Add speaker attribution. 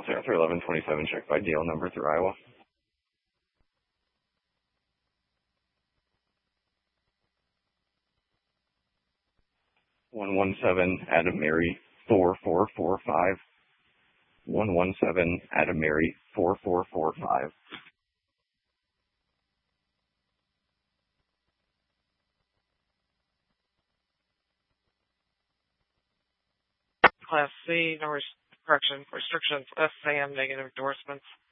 Speaker 1: Altair 1127, check by deal number through Iowa. 117, Adam Mary 4445. 117, Adam Mary 4445.
Speaker 2: Class C, no restrictions, SAM negative endorsements.